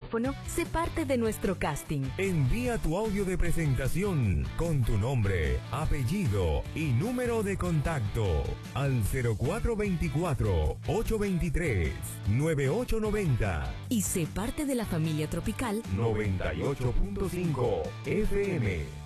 micrófono, sé parte de nuestro casting. Envía tu audio de presentación con tu nombre, apellido y número de contacto al 0424-823-9890 y sé parte de la familia Tropical 98.5 FM.